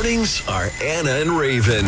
mornings are Anna and Raven.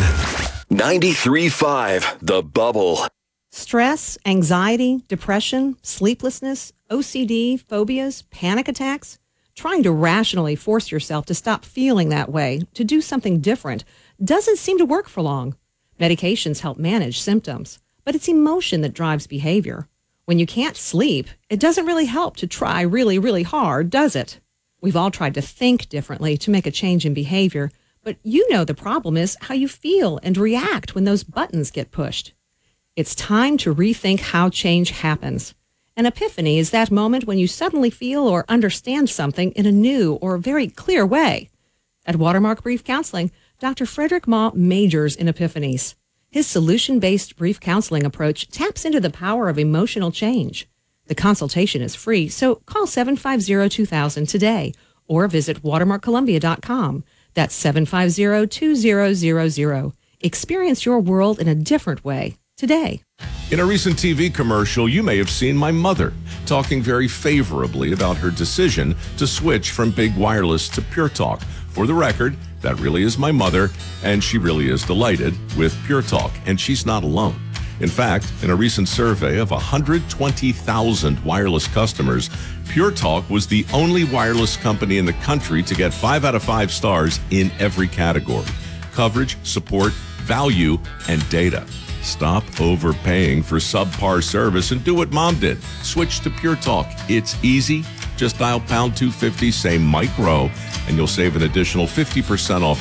93.5 The Bubble. Stress, anxiety, depression, sleeplessness, OCD, phobias, panic attacks. Trying to rationally force yourself to stop feeling that way, to do something different, doesn't seem to work for long. Medications help manage symptoms, but it's emotion that drives behavior. When you can't sleep, it doesn't really help to try really, really hard, does it? We've all tried to think differently to make a change in behavior, but you know the problem is how you feel and react when those buttons get pushed. It's time to rethink how change happens. An epiphany is that moment when you suddenly feel or understand something in a new or very clear way. At Watermark Brief Counseling, Dr. Frederick Ma majors in epiphanies. His solution-based brief counseling approach taps into the power of emotional change. The consultation is free, so call 750-2000 today or visit watermarkcolumbia.com. That's 750-2000. Experience your world in a different way today. In a recent TV commercial, you may have seen my mother talking very favorably about her decision to switch from Big Wireless to Pure Talk. For the record, that really is my mother, and she really is delighted with Pure Talk, and she's not alone. In fact, in a recent survey of 120,000 wireless customers, Pure Talk was the only wireless company in the country to get 5 out of 5 stars in every category: coverage, support, value, and data. Stop overpaying for subpar service and do what Mom did. Switch to Pure Talk. It's easy. Just dial pound 250, say Mike Rowe, and you'll save an additional 50% off